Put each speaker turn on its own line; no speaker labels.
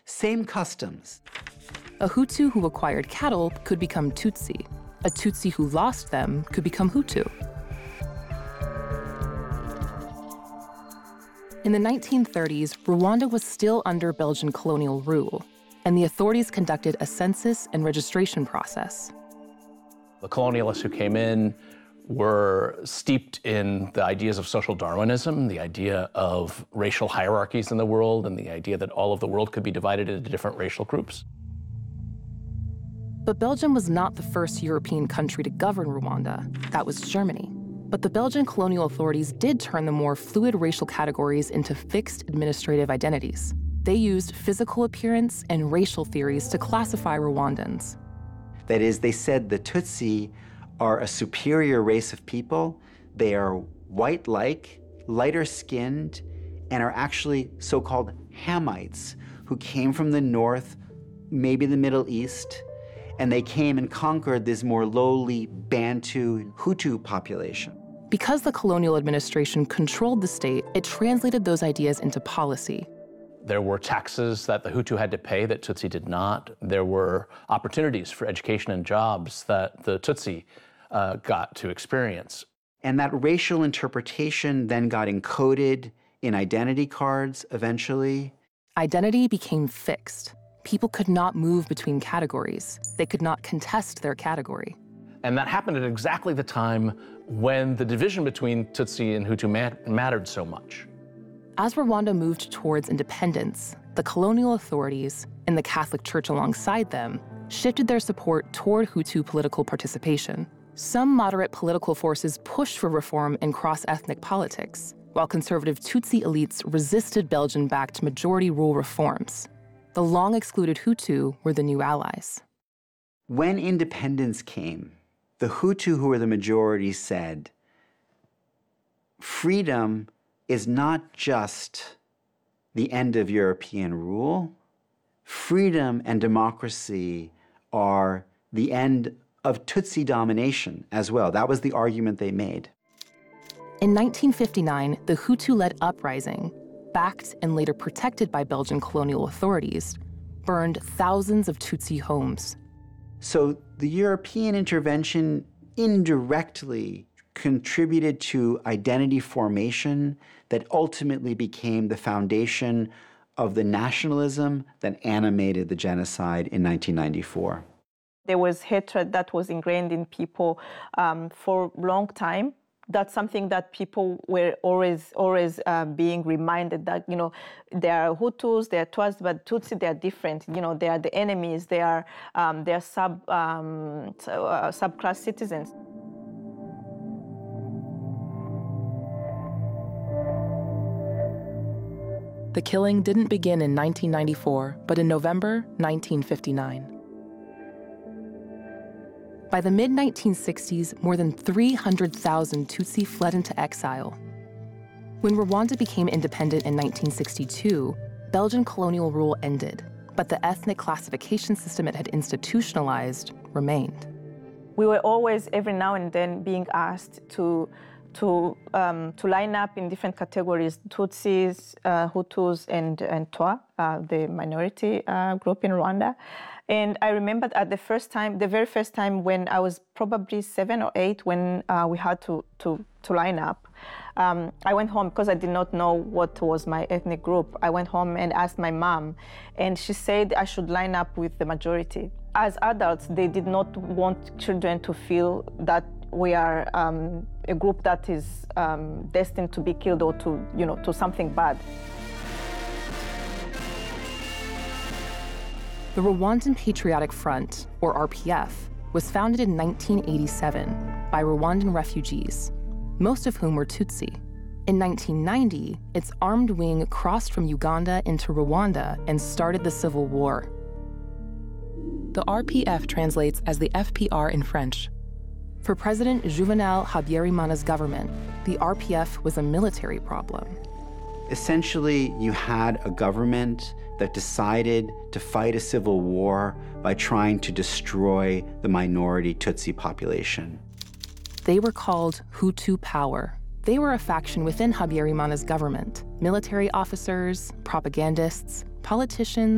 same customs.
A Hutu who acquired cattle could become Tutsi. A Tutsi who lost them could become Hutu. In the 1930s, Rwanda was still under Belgian colonial rule, and the authorities conducted a census and registration process.
The colonialists who came in were steeped in the ideas of social Darwinism, the idea of racial hierarchies in the world, and the idea that all of the world could be divided into different racial groups.
But Belgium was not the first European country to govern Rwanda. That was Germany. But the Belgian colonial authorities did turn the more fluid racial categories into fixed administrative identities. They used physical appearance and racial theories to classify Rwandans.
That is, they said the Tutsi are a superior race of people. They are white-like, lighter-skinned, and are actually so-called Hamites who came from the north, maybe the Middle East, and they came and conquered this more lowly Bantu Hutu population.
Because the colonial administration controlled the state, it translated those ideas into policy.
There were taxes that the Hutu had to pay that Tutsi did not. There were opportunities for education and jobs that the Tutsi got to experience.
And that racial interpretation then got encoded in identity cards eventually.
Identity became fixed. People could not move between categories. They could not contest their category.
And that happened at exactly the time when the division between Tutsi and Hutu mattered so much.
As Rwanda moved towards independence, the colonial authorities, and the Catholic Church alongside them, shifted their support toward Hutu political participation. Some moderate political forces pushed for reform in cross-ethnic politics, while conservative Tutsi elites resisted Belgian-backed majority rule reforms. The long-excluded Hutu were the new allies.
When independence came, the Hutu, who were the majority, said, freedom is not just the end of European rule. Freedom and democracy are the end of Tutsi domination as well. That was the argument they made.
In 1959, the Hutu-led uprising, backed and later protected by Belgian colonial authorities, burned thousands of Tutsi homes.
So the European intervention indirectly contributed to identity formation that ultimately became the foundation of the nationalism that animated the genocide in 1994.
There was hatred that was ingrained in people for a long time. That's something that people were always being reminded that, you know, there are Hutus, there are Tutsis, but Tutsi, they are different. You know, they are the enemies. They are subclass citizens.
The killing didn't begin in 1994, but in November 1959. By the mid-1960s, more than 300,000 Tutsi fled into exile. When Rwanda became independent in 1962, Belgian colonial rule ended, but the ethnic classification system it had institutionalized remained.
We were always, every now and then, being asked to line up in different categories: Tutsis, Hutus, and Twa, the minority group in Rwanda. And I remember at the very first time when I was probably 7 or 8, when we had to line up, I went home because I did not know what was my ethnic group. I went home and asked my mom, and she said I should line up with the majority. As adults, they did not want children to feel that we are a group that is destined to be killed or to something bad.
The Rwandan Patriotic Front, or RPF, was founded in 1987 by Rwandan refugees, most of whom were Tutsi. In 1990, its armed wing crossed from Uganda into Rwanda and started the civil war. The RPF translates as the FPR in French. For President Juvenal Habyarimana's government, the RPF was a military problem.
Essentially, you had a government that decided to fight a civil war by trying to destroy the minority Tutsi population.
They were called Hutu Power. They were a faction within Habyarimana's government: military officers, propagandists, politicians,